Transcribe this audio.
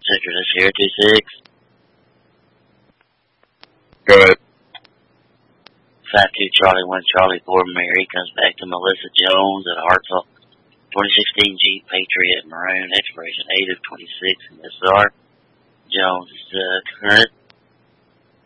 Central to Sierra 26. Go ahead. 52 Charlie 1 Charlie 4 Mary comes back to Melissa Jones at Hartsville. 2016 Jeep Patriot Maroon, expiration 8 of 26 in SR. Jones is current.